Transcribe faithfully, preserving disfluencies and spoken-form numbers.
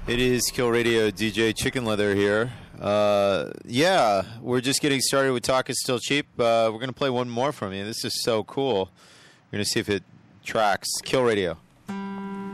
It is Kill Radio, D J Chicken Leather here. Uh, yeah, we're just getting started with Talk Is Still Cheap. Uh, we're going to play one more from you. This is so cool. We're going to see if it tracks. Kill Radio.